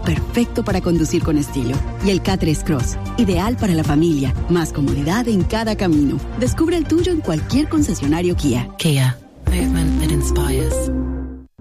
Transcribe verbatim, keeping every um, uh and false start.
perfecto para conducir con estilo. Y el K tres Cross, ideal para la familia. Más comodidad en cada camino. Descubre el tuyo en cualquier concesionario Kia. Kia, movement that inspires.